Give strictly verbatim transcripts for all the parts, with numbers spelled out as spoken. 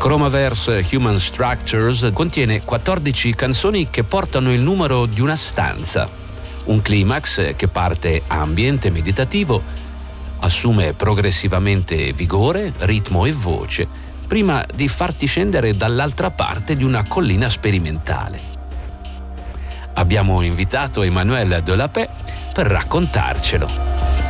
Chromaverse Human Structures contiene quattordici canzoni che portano il numero di una stanza. Un climax che parte ambient e meditativo, assume progressivamente vigore, ritmo e voce, prima di farti scendere dall'altra parte di una collina sperimentale. Abbiamo invitato Emmanuel Delapet per raccontarcelo.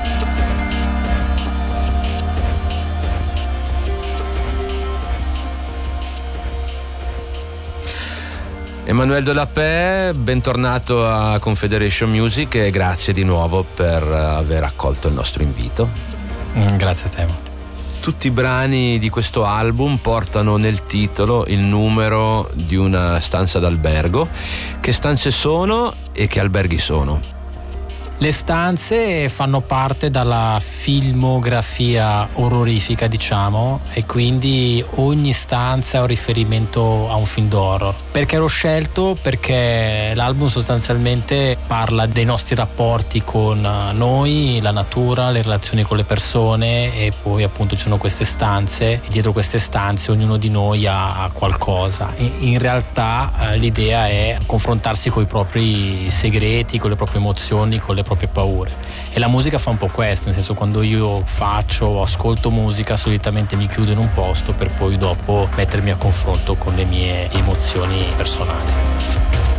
Emmanuel Delapet, bentornato a Confederation Music e grazie di nuovo per aver accolto il nostro invito. Grazie a te. Tutti i brani di questo album portano nel titolo il numero di una stanza d'albergo. Che stanze sono e che alberghi sono? Le stanze fanno parte dalla filmografia orrorifica, diciamo, e quindi ogni stanza è un riferimento a un film d'horror. Perché l'ho scelto? Perché l'album sostanzialmente parla dei nostri rapporti con noi, la natura, le relazioni con le persone, e poi appunto ci sono queste stanze e dietro queste stanze ognuno di noi ha qualcosa. In realtà l'idea è confrontarsi con i propri segreti, con le proprie emozioni, con le proprie paure, e la musica fa un po' questo, nel senso, quando io faccio o ascolto musica solitamente mi chiudo in un posto per poi dopo mettermi a confronto con le mie emozioni personali.